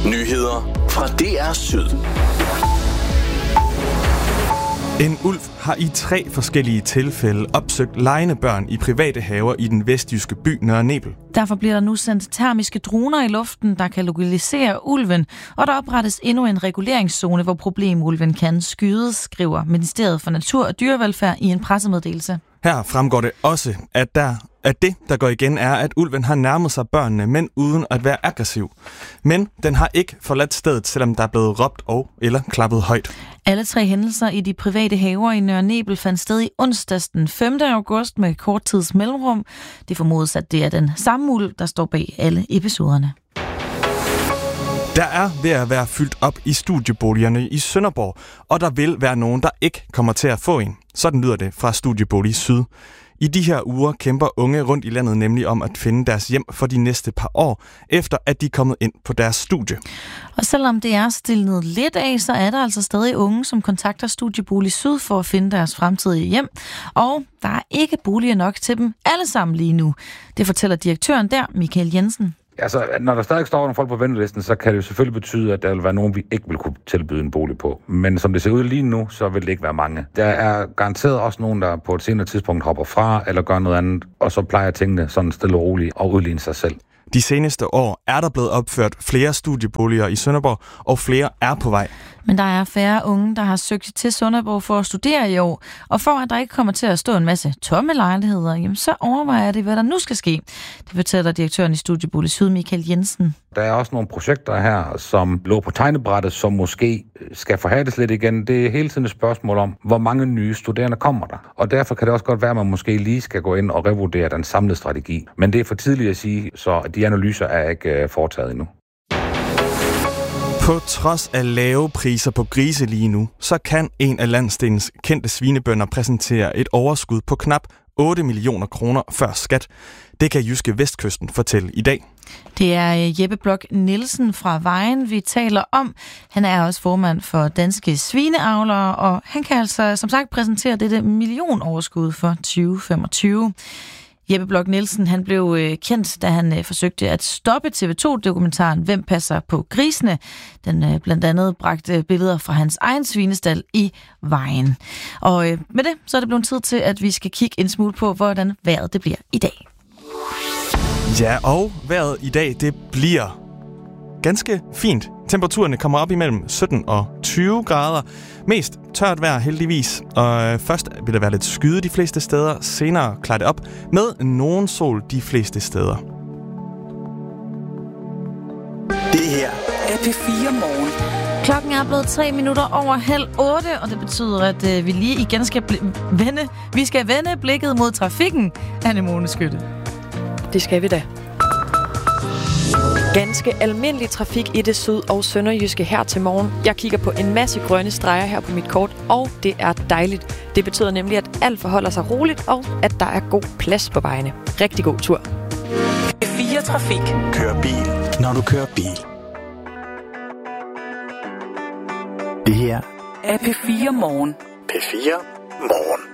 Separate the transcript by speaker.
Speaker 1: Nyheder fra DR Syd.
Speaker 2: En ulv har i 3 forskellige tilfælde opsøgt legende børn i private haver i den vestjyske by Nørre Nebel.
Speaker 3: Derfor bliver der nu sendt termiske droner i luften, der kan lokalisere ulven, og der oprettes endnu en reguleringszone, hvor problemulven kan skydes, skriver Ministeriet for Natur og Dyrevelfærd i en pressemeddelelse.
Speaker 2: Her fremgår det også, at det, der går igen, er, at ulven har nærmet sig børnene, men uden at være aggressiv. Men den har ikke forladt stedet, selvom der er blevet råbt eller klappet højt.
Speaker 3: Alle 3 hændelser i de private haver i Nørre Nebel fandt sted i onsdags den 5. august med kort tids mellemrum. Det formodes, at det er den samme ulv, der står bag alle episoderne.
Speaker 2: Der er ved at være fyldt op i studieboligerne i Sønderborg, og der vil være nogen, der ikke kommer til at få en. Sådan lyder det fra Studiebolig Syd. I de her uger kæmper unge rundt i landet nemlig om at finde deres hjem for de næste par år, efter at de er kommet ind på deres studie.
Speaker 3: Og selvom det er stillet lidt af, så er der altså stadig unge, som kontakter Studiebolig Syd for at finde deres fremtidige hjem. Og der er ikke boliger nok til dem alle sammen lige nu. Det fortæller direktøren der, Michael Jensen.
Speaker 4: Altså, når der stadig står nogle folk på ventelisten, så kan det jo selvfølgelig betyde, at der vil være nogen, vi ikke vil kunne tilbyde en bolig på. Men som det ser ud lige nu, så vil det ikke være mange. Der er garanteret også nogen, der på et senere tidspunkt hopper fra eller gør noget andet, og så plejer tingene sådan stille og roligt og udligne sig selv.
Speaker 2: De seneste år er der blevet opført flere studieboliger i Sønderborg, og flere er på vej.
Speaker 3: Men der er færre unge, der har søgt til Sønderborg for at studere i år. Og for at der ikke kommer til at stå en masse tomme lejligheder, jamen, så overvejer det, hvad der nu skal ske. Det fortæller direktøren i Studiebolig Syd, Michael Jensen.
Speaker 4: Der er også nogle projekter her, som lå på tegnebrættet, som måske skal forhales lidt igen. Det er hele tiden et spørgsmål om, hvor mange nye studerende kommer der. Og derfor kan det også godt være, at man måske lige skal gå ind og revurdere den samlede strategi. Men det er for tidligt at sige, så de analyser er ikke foretaget endnu.
Speaker 2: På trods af lave priser på grise lige nu, så kan en af landsdelens kendte svinebønder præsentere et overskud på knap 8 millioner kroner før skat. Det kan Jyske Vestkysten fortælle i dag.
Speaker 3: Det er Jeppe Blok Nielsen fra Vejen, vi taler om. Han er også formand for Danske Svineavlere, og han kan altså som sagt præsentere dette millionoverskud for 2025. Jeppe Blok Nielsen, han blev kendt, da han forsøgte at stoppe TV2-dokumentaren Hvem passer på grisene? Den blandt andet bragte billeder fra hans egen svinestal i Vejen. Og med det, så er det blevet tid til, at vi skal kigge en smule på, hvordan vejret det bliver i dag.
Speaker 2: Ja, og vejret i dag, det bliver ganske fint. Temperaturerne kommer op imellem 17 og 20 grader. Mest tørt vejr heldigvis, og først vil der være lidt skyde de fleste steder, senere klarer det op med nogen sol de fleste steder.
Speaker 1: Det her er P4 Morgen.
Speaker 3: Klokken er blevet 3 minutter over 7:30, og det betyder, at vi lige igen skal vende blikket mod trafikken, Anne-Mone Skytte.
Speaker 5: Det skal vi da. Ganske almindelig trafik i det syd- og sønderjyske her til morgen. Jeg kigger på en masse grønne streger her på mit kort, og det er dejligt. Det betyder nemlig, at alt forholder sig roligt, og at der er god plads på vejene. Rigtig god tur.
Speaker 1: 4 Trafik. Kør bil, når du kører bil. Det her er P4 Morgen. P4 Morgen.